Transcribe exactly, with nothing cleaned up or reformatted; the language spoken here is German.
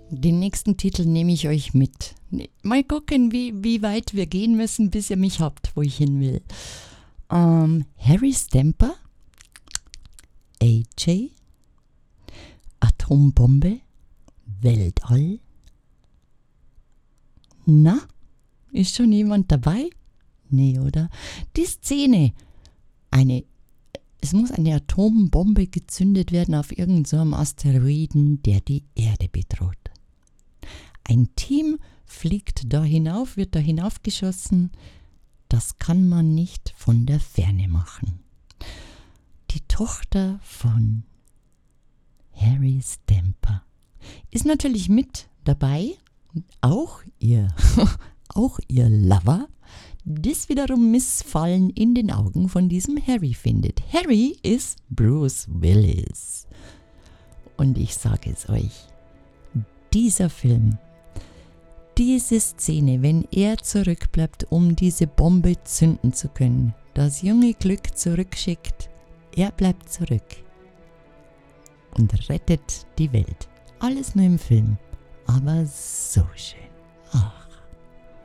Den nächsten Titel nehme ich euch mit. Mal gucken, wie, wie weit wir gehen müssen, bis ihr mich habt, wo ich hin will. Ähm, Harry Stamper, A J, Atombombe, Weltall. Na, ist schon jemand dabei? Nee, oder? Die Szene. Eine, es muss eine Atombombe gezündet werden auf irgendeinem so einem Asteroiden, der die Erde bedroht. Ein Team fliegt da hinauf, wird da hinaufgeschossen. Das kann man nicht von der Ferne machen. Die Tochter von Harry Stamper ist natürlich mit dabei. Auch ihr, auch ihr Lover, das wiederum Missfallen in den Augen von diesem Harry findet. Harry ist Bruce Willis. Und ich sage es euch, dieser Film, diese Szene, wenn er zurückbleibt, um diese Bombe zünden zu können, das junge Glück zurückschickt, er bleibt zurück und rettet die Welt. Alles nur im Film, aber so schön. Ach.